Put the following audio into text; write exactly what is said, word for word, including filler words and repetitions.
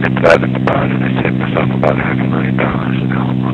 been private about it. I saved myself about half a million dollars.